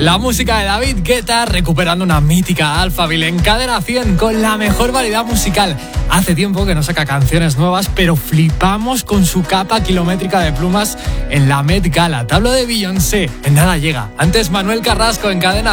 La música de David Guetta recuperando una mítica Alphaville en Cadena 100 con la mejor variedad musical. Hace tiempo que no saca canciones nuevas, pero flipamos con su capa kilométrica de plumas en la Met Gala. Te hablo de Beyoncé, en nada llega. Antes Manuel Carrasco en Cadena